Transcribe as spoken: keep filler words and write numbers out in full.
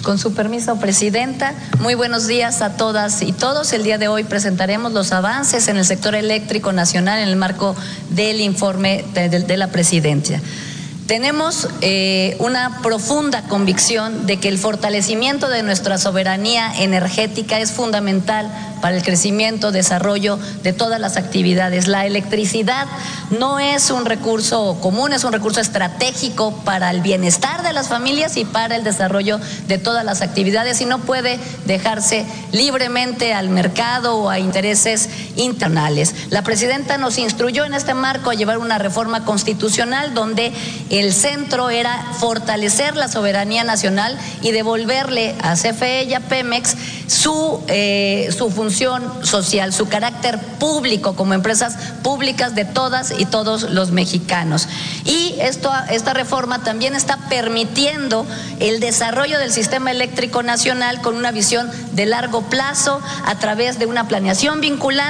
Con su permiso, Presidenta, muy buenos días a todas y todos. El día de hoy presentaremos los avances en el sector eléctrico nacional en el marco del informe de, de, de la Presidencia. Tenemos eh, una profunda convicción de que el fortalecimiento de nuestra soberanía energética es fundamental para el crecimiento, desarrollo de todas las actividades. La electricidad no es un recurso común, es un recurso estratégico para el bienestar de las familias y para el desarrollo de todas las actividades, y no puede dejarse libremente al mercado o a intereses internacionales. La Presidenta nos instruyó en este marco a llevar una reforma constitucional donde el centro era fortalecer la soberanía nacional y devolverle a C F E y a Pemex su, eh, su función social, su carácter público como empresas públicas de todas y todos los mexicanos. Y esto, esta reforma también está permitiendo el desarrollo del sistema eléctrico nacional con una visión de largo plazo a través de una planeación vinculante